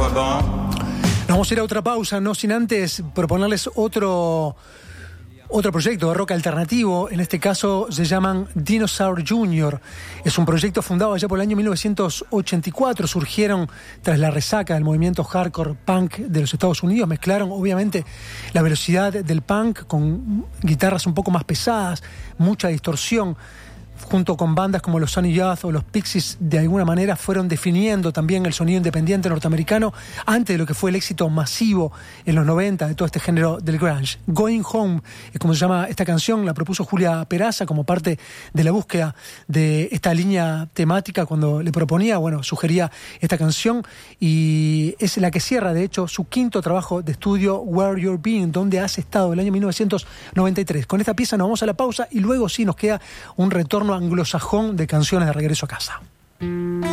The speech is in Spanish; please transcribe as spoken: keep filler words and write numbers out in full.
fois bon. Nos vamos a ir a otra pausa, no sin antes proponerles otro, otro proyecto de rock alternativo. En este caso se llaman Dinosaur junior Es un proyecto fundado allá por el año mil novecientos ochenta y cuatro. Surgieron tras la resaca del movimiento hardcore punk de los Estados Unidos. Mezclaron obviamente la velocidad del punk con guitarras un poco más pesadas, mucha distorsión. Junto con bandas como los Sonic Youth o los Pixies, de alguna manera fueron definiendo también el sonido independiente norteamericano antes de lo que fue el éxito masivo en los noventa de todo este género del grunge. Going Home es como se llama esta canción, la propuso Julia Peraza como parte de la búsqueda de esta línea temática. Cuando le proponía, bueno, sugería esta canción y es la que cierra, de hecho, su quinto trabajo de estudio, Where You're Been, donde has estado, el año mil novecientos noventa y tres. Con esta pieza nos vamos a la pausa y luego sí nos queda un retorno anglosajón de canciones de regreso a casa.